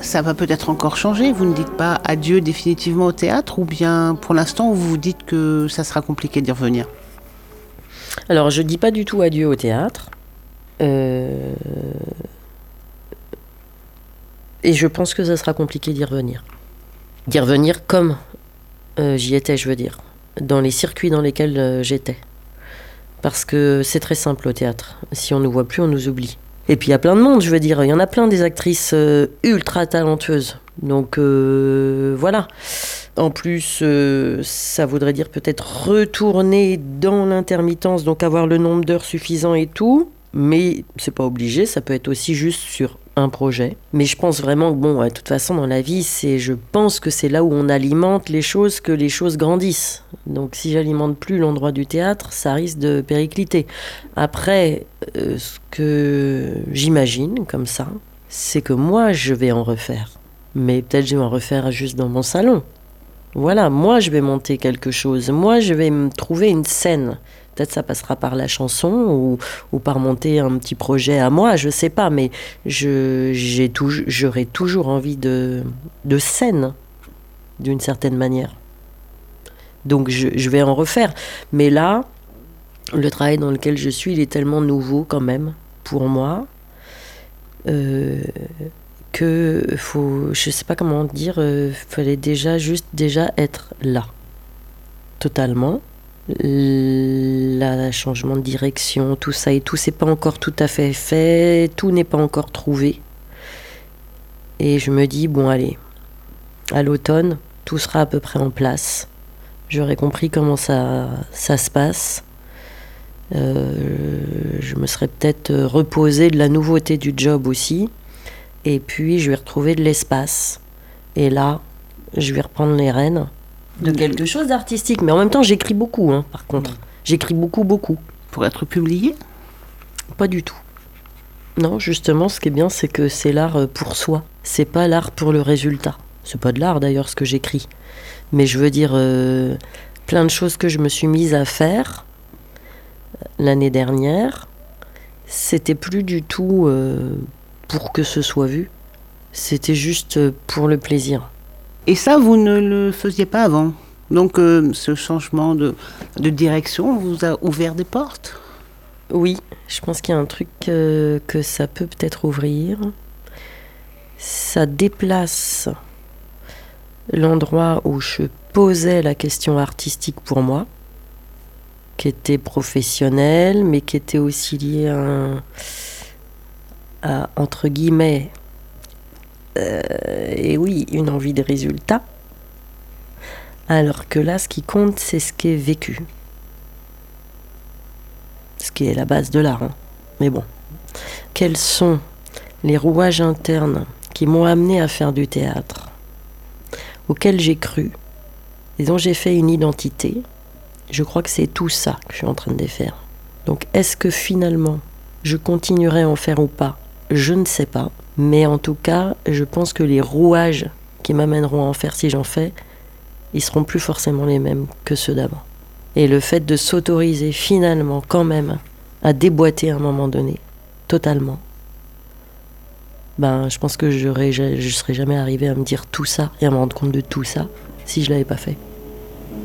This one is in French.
Ça va peut-être encore changer. Vous ne dites pas adieu définitivement au théâtre ou bien pour l'instant vous vous dites que ça sera compliqué d'y revenir? Alors, je dis pas du tout adieu au théâtre. Euh, Et je pense que ça sera compliqué d'y revenir. D'y revenir comme j'y étais, je veux dire. Dans les circuits dans lesquels j'étais. Parce que c'est très simple au théâtre. Si on ne nous voit plus, on nous oublie. Et puis il y a plein de monde, je veux dire. Il y en a plein des actrices ultra talentueuses. Donc voilà. En plus, ça voudrait dire peut-être retourner dans l'intermittence, donc avoir le nombre d'heures suffisant et tout. Mais c'est pas obligé, ça peut être aussi juste sur un projet. Mais je pense vraiment que, bon, de toute façon, dans la vie, je pense que c'est là où on alimente les choses que les choses grandissent. Donc si j'alimente plus l'endroit du théâtre, ça risque de péricliter. Après, ce que j'imagine comme ça, c'est que moi, je vais en refaire. Mais peut-être je vais en refaire juste dans mon salon. Voilà, moi je vais monter quelque chose, moi je vais me trouver une scène. Peut-être ça passera par la chanson ou par monter un petit projet à moi, je sais pas, mais j'aurai toujours envie de scène, d'une certaine manière. Donc je vais en refaire. Mais là, le travail dans lequel je suis, il est tellement nouveau quand même, pour moi, que je sais pas comment dire, fallait déjà être là, totalement. Changement de direction, tout ça et tout, c'est pas encore tout à fait fait, tout n'est pas encore trouvé. Et je me dis, bon allez, à l'automne, tout sera à peu près en place. J'aurai compris comment ça se passe. Je me serais peut-être reposée de la nouveauté du job aussi. Et puis, je vais retrouver de l'espace. Et là, je vais reprendre les rênes de quelque chose d'artistique. Mais en même temps, j'écris beaucoup, hein, par contre. J'écris beaucoup, beaucoup. Pour être publié? Pas du tout. Non, justement, ce qui est bien, c'est que c'est l'art pour soi. C'est pas l'art pour le résultat. C'est pas de l'art, d'ailleurs, ce que j'écris. Mais je veux dire, plein de choses que je me suis mise à faire l'année dernière, c'était plus du tout... pour que ce soit vu. C'était juste pour le plaisir. Et ça, vous ne le faisiez pas avant. Donc ce changement de direction vous a ouvert des portes? Oui, je pense qu'il y a un truc que ça peut peut-être ouvrir. Ça déplace l'endroit où je posais la question artistique pour moi, qui était professionnelle, mais qui était aussi liée à entre guillemets, et oui, une envie de résultat. Alors que là, ce qui compte, c'est ce qui est vécu. Ce qui est la base de l'art. Hein. Mais bon. Quels sont les rouages internes qui m'ont amené à faire du théâtre, auxquels j'ai cru, et dont j'ai fait une identité? Je crois que c'est tout ça que je suis en train de défaire. Donc, est-ce que finalement, je continuerai à en faire ou pas? Je ne sais pas. Mais en tout cas, je pense que les rouages qui m'amèneront à en faire si j'en fais, ils seront plus forcément les mêmes que ceux d'avant. Et le fait de s'autoriser finalement quand même à déboîter à un moment donné, totalement, ben je pense que je serais jamais arrivé à me dire tout ça et à me rendre compte de tout ça si je l'avais pas fait.